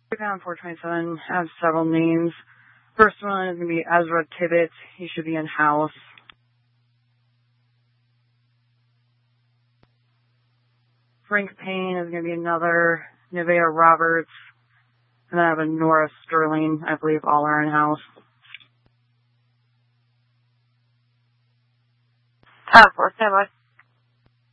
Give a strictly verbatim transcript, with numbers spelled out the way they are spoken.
Down four twenty-seven, I have several names. First one is going to be Ezra Tibbett. He should be in house. Frank Payne is going to be another. Nevaeh Roberts. And then I have a Nora Sterling. I believe all are in house. Uh, four, stand by.